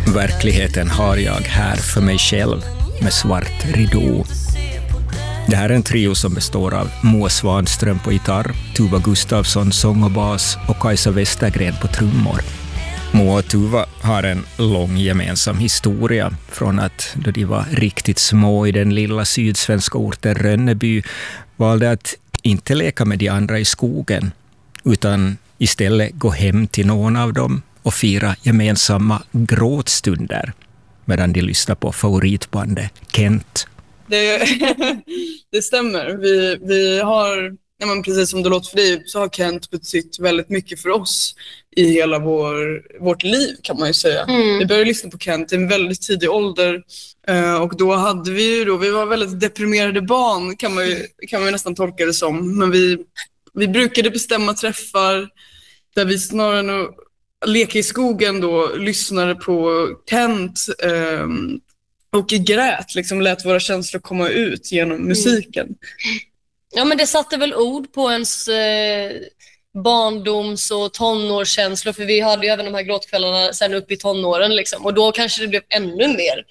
Verkligheten har jag här för mig själv med Svart ridå. Det här är en trio som består av Moa Svanström på gitarr, Tuva Gustafsson sång och bas och Kajsa Westergren på trummor. Moa och Tuva har en lång gemensam historia från att då de var riktigt små i den lilla sydsvenska orten Rönneby valde att inte leka med de andra i skogen utan istället gå hem till någon av dem och fira gemensamma gråtstunder medan de lyssnar på favoritbandet Kent. Det stämmer. Vi har, ja, men precis som det låter för dig, så har Kent betytt väldigt mycket för oss i hela vårt liv, kan man ju säga. Vi började lyssna på Kent i en väldigt tidig ålder och då hade vi var väldigt deprimerade barn, kan man ju nästan tolka det som. Men vi brukade bestämma träffar där vi snarare än att leka i skogen då lyssnade på Kent och grät, liksom lät våra känslor komma ut genom musiken. Ja, men det satte väl ord på ens barndoms- och tonårskänslor, för vi hade ju även de här gråtkvällarna sen upp i tonåren liksom. Och då kanske det blev ännu mer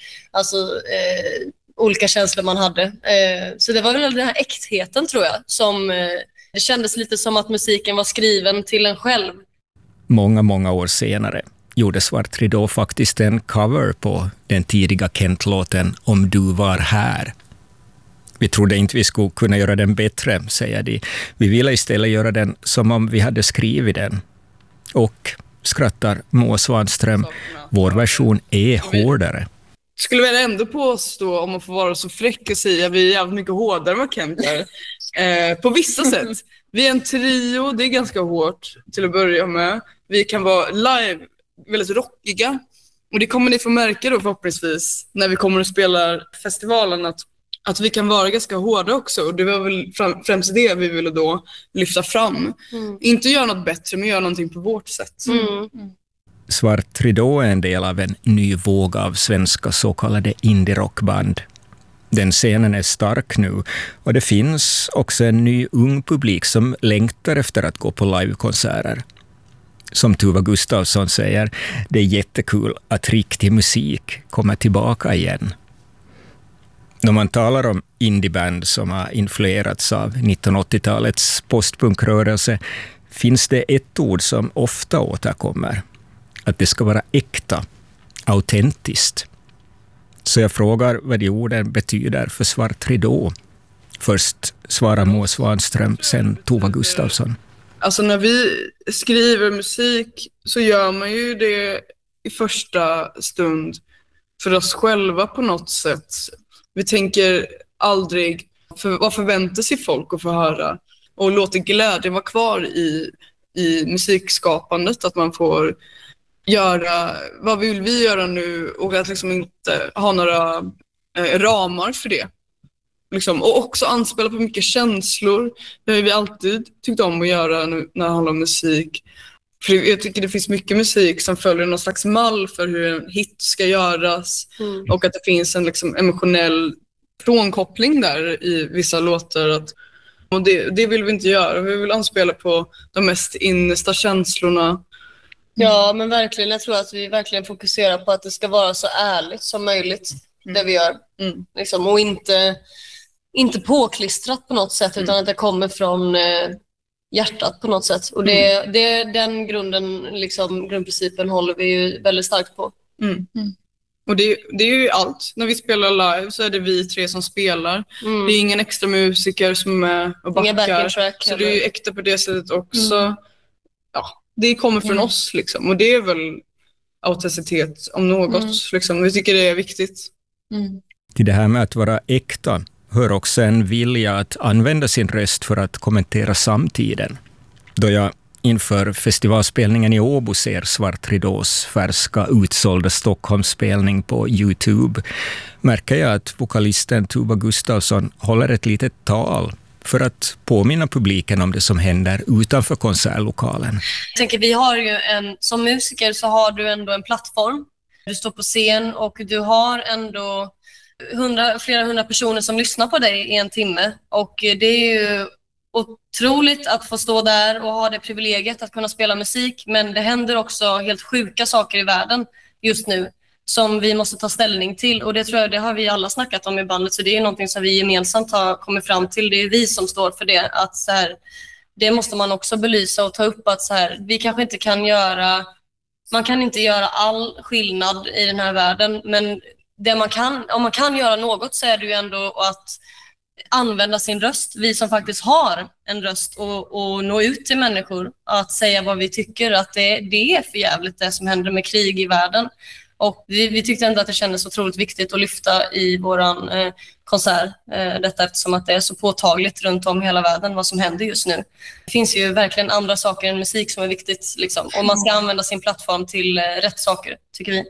olika känslor man hade. Så det var väl den här äktheten, tror jag, som det kändes lite som att musiken var skriven till en själv. Många år senare gjorde Svart ridå faktiskt en cover på den tidiga Kent-låten Om du var här. Vi trodde inte vi skulle kunna göra den bättre, säger de. Vi ville istället göra den som om vi hade skrivit den. Och, skrattar Moa Svanström, vår version är hårdare. Skulle väl ändå påstå, om man får vara så fräck och säga, vi är jävligt mycket hårdare än vad Kent är. På vissa sätt. Vi är en trio, det är ganska hårt till att börja med. Vi kan vara live väldigt rockiga. Och det kommer ni få märka då förhoppningsvis när vi kommer att spela festivalen, att vi kan vara ganska hårda också. Och det var väl främst det vi ville då lyfta fram. Inte göra något bättre, men göra någonting på vårt sätt. Svart ridå är en del av en ny våg av svenska så kallade indie-rockband. Den scenen är stark nu och det finns också en ny ung publik som längtar efter att gå på livekonserter. Som Tuva Gustafsson säger, det är jättekul att riktig musik kommer tillbaka igen. När man talar om indieband som har influerats av 1980-talets postpunkrörelse finns det ett ord som ofta återkommer. Att det ska vara äkta, autentiskt. Så jag frågar vad de orden betyder för Svart ridå. Först svarar Moa Svanström, sen Tuva Gustafsson. Alltså när vi skriver musik så gör man ju det i första stund för oss själva på något sätt. Vi tänker aldrig vad förväntar sig folk att få höra och låter glädjen vara kvar i musikskapandet, att man får göra vad vill vi göra nu och att liksom inte ha några ramar för det. Liksom. Och också anspela på mycket känslor. Det har vi alltid tyckt om att göra nu när det handlar om musik. För jag tycker det finns mycket musik som följer någon slags mall för hur en hit ska göras. Och att det finns en liksom emotionell frånkoppling där i vissa låtar. Och det vill vi inte göra. Vi vill anspela på de mest innersta känslorna. Ja, men verkligen. Jag tror att vi verkligen fokuserar på att det ska vara så ärligt som möjligt, det vi gör. Liksom, och inte påklistrat på något sätt, utan att det kommer från hjärtat på något sätt. Och den grundprincipen håller vi ju väldigt starkt på. Och det är ju allt. När vi spelar live så är det vi tre som spelar. Det är ingen extra musiker som är med och backar. Så det är ju äkta på det sättet också. Ja, det kommer från oss liksom. Och det är väl autenticitet om något. Liksom. Vi tycker det är viktigt. Till det här med att vara äkta hör också en vilja att använda sin röst för att kommentera samtiden. Då jag inför festivalspelningen i Åbo ser Svart ridås färska utsålda Stockholmsspelning på YouTube märker jag att vokalisten Tuva Gustafsson håller ett litet tal för att påminna publiken om det som händer utanför konsertlokalen. Jag tänker, vi har ju som musiker så har du ändå en plattform. Du står på scen och du har ändå flera hundra personer som lyssnar på dig i en timme. Och det är ju otroligt att få stå där och ha det privilegiet att kunna spela musik. Men det händer också helt sjuka saker i världen just nu. som vi måste ta ställning till. Och det tror jag, det har vi alla snackat om i bandet, så det är någonting som vi gemensamt har kommit fram till. Det är vi som står för det, att så här, det måste man också belysa och ta upp, att så här, vi kanske inte kan göra, man kan inte göra all skillnad i den här världen, men det man kan, om man kan göra något, så är det ju ändå att använda sin röst. Vi som faktiskt har en röst och nå ut till människor, att säga vad vi tycker, att det är för jävligt det som händer med krig i världen. Och vi tyckte ändå att det kändes otroligt viktigt att lyfta i våran konsert, detta eftersom att det är så påtagligt runt om hela världen vad som händer just nu. Det finns ju verkligen andra saker än musik som är viktigt, liksom, och man ska använda sin plattform till rätt saker, tycker vi.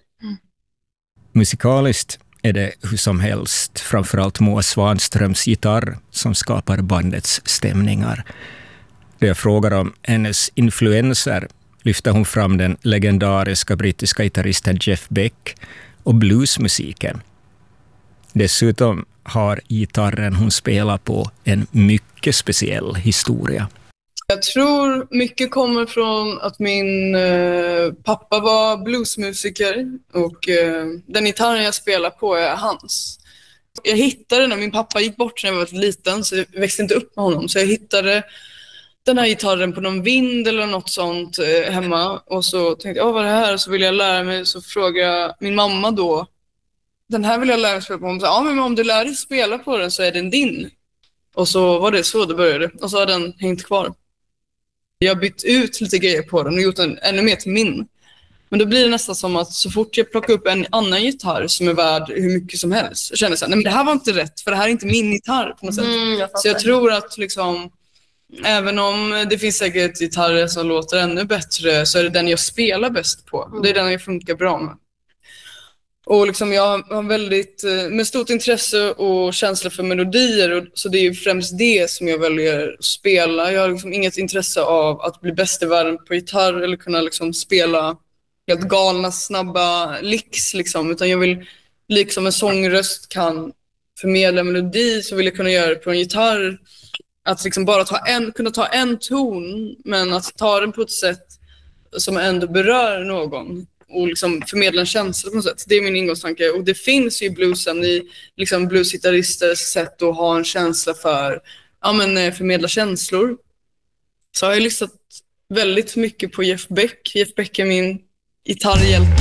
Musikaliskt är det hur som helst framförallt Moa Svanströms gitarr som skapar bandets stämningar. Då jag frågar om hennes influenser lyfter hon fram den legendariska brittiska gitarristen Jeff Beck och bluesmusiken. Dessutom har gitarren hon spelar på en mycket speciell historia. Jag tror mycket kommer från att min pappa var bluesmusiker och den gitarren jag spelar på är hans. Jag hittade den, min pappa gick bort när jag var liten, så jag växte inte upp med honom. Så jag hittade den här gitarren på någon vind eller något sånt hemma, och så tänkte jag, vad är det här? Och så ville jag lära mig, så frågade jag min mamma då, den här vill jag lära mig spela på. Hon sa, ja, men om du lär dig spela på den så är den din. Och så var det så det började, och så har den hängt kvar. Jag har bytt ut lite grejer på den och gjort den ännu mer till min. Men då blir det nästan som att så fort jag plockar upp en annan gitarr som är värd hur mycket som helst, så känner jag så här, nej men det här var inte rätt, för det här är inte min gitarr på något sätt. Så jag tror att liksom, även om det finns säkert gitarrer som låter ännu bättre, så är det den jag spelar bäst på. Det är den jag funkar bra med. Och liksom jag har väldigt, med stort intresse och känsla för melodier, och så det är ju främst det som jag väljer att spela. Jag har liksom inget intresse av att bli bäst i världen på gitarr eller kunna liksom spela helt galna, snabba licks liksom, utan jag vill, liksom en sångröst kan förmedla melodi, så vill jag kunna göra det på en gitarr. Att liksom bara kunna ta en ton, men att ta den på ett sätt som ändå berör någon och liksom förmedla en känsla på något sätt. Det är min ingångstanke. Och det finns ju i bluesen, i liksom bluesgitarristers sätt att ha en känsla för, ja men förmedla känslor. Så har jag lyssnat väldigt mycket på Jeff Beck. Jeff Beck är min gitarrhjälte.